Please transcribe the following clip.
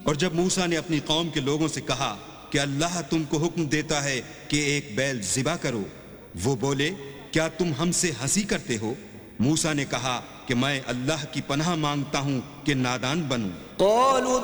और जब मूसा ने अपनी कौम के लोगों से कहा कि अल्लाह तुमको हुक्म देता है कि एक बैल ज़िबा करो, वो बोले, क्या तुम हमसे हंसी करते हो? मूसा ने कहा कि मैं अल्लाह की पनाह मांगता हूँ कि नादान बनूं।